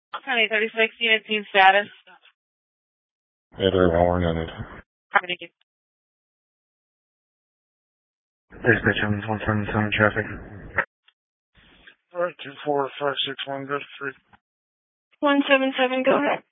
County 36, unit team status. Yeah, very well oriented. Thank you. Station 177 traffic. Alright, 24561, go to 3. 177, go ahead.